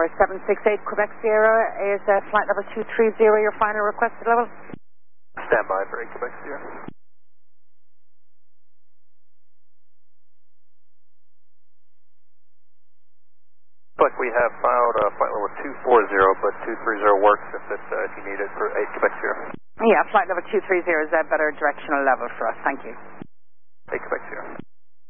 number 768 Quebec Sierra is flight level 230, your final requested level. Stand by for 8 Quebec Sierra. Look, we have filed flight level 240, but 230 works if you need it for 8 Quebec Sierra. Yeah, flight level 230 is a better directional level for us. Thank you. 8 Quebec Sierra.